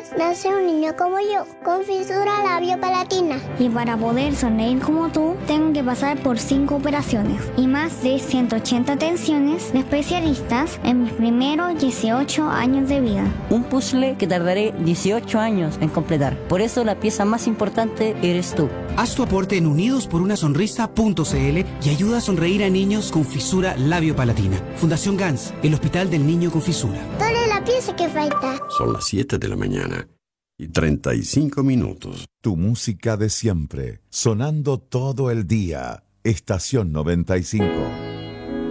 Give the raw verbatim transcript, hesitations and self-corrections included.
nace un niño como yo, con fisura labiopalatina. Y para poder sonreír como tú, tengo que pasar por cinco operaciones y más de ciento ochenta atenciones de especialistas en mis primeros dieciocho años de vida. Un puzzle que tardaré dieciocho años en completar. Por eso la pieza más importante eres tú. Haz tu aporte en unidos por una sonrisa punto c l y ayuda a sonreír a niños con fisura labiopalatina. Fundación Gans, el Hospital del Niño con Fisura. Dale la pieza que falta. Son las siete de la mañana y treinta y cinco minutos. Tu música de siempre, sonando todo el día. Estación noventa y cinco.